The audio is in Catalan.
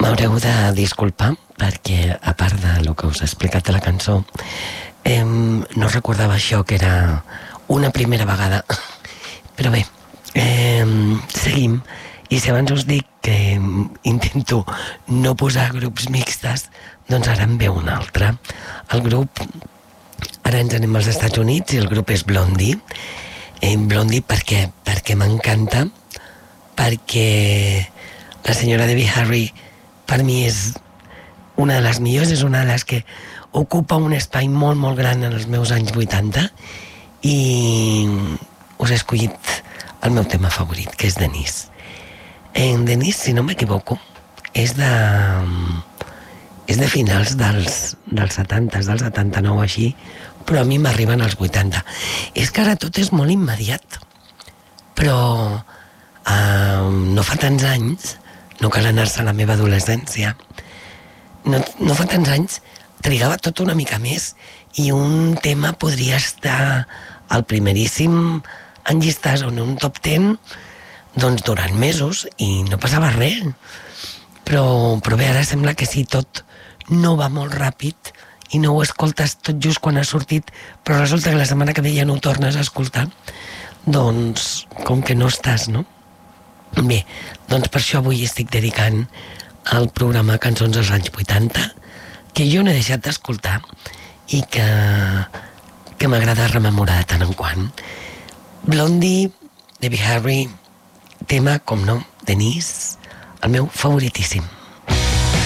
M'haureu de disculpar perquè, a part del que us he explicat de la cançó, no recordava això, que era una primera vegada. Però bé, seguim. I si abans us dic que intento no posar grups mixtes, doncs ara en ve un altre. El grup, ara ens anem als Estats Units, i el grup és Blondie. Blondie perquè m'encanta, perquè la senyora Debbie Harry per mi és una de les millors, és una de les que ocupa un espai molt, molt gran en els meus anys 80, i us he escollit el meu tema favorit, que és Denise. Denise, si no m'equivoco, és de finals dels 70, del 79 així, però a mi m'arriben als 80. És que ara tot és molt immediat, però no fa tants anys, no cal anar-se a la meva adolescència, no fa tants anys trigava tot una mica més, i un tema podria estar al primeríssim enllistat en un top 10 doncs durant mesos i no passava res. Però bé, ara sembla que sí, tot no va molt ràpid i no ho escoltes tot just quan ha sortit, però resulta que la setmana que ve ja no ho tornes a escoltar, doncs com que no estàs, no? Bé, doncs per això avui estic dedicant al programa Cançons dels anys 80, que jo no he deixat d'escoltar i que m'agrada rememorar de tant en quant. Blondie, Debbie Harry, tema, com no, Denise, el meu favoritíssim.